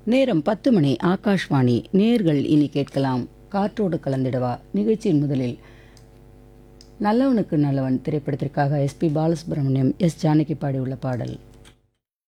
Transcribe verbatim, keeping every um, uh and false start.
நேரம் பத்து மணி. ஆகாஷ்வாணி. நேர்கள் இனி கேட்கலாம் காற்றோடு கலந்திடவா நிகழ்ச்சியின் முதலில் நல்லவனுக்கு நல்லவன் திரைப்படத்திற்காக S B Balasubramaniam, S Janaki பாடியுள்ள பாடல்.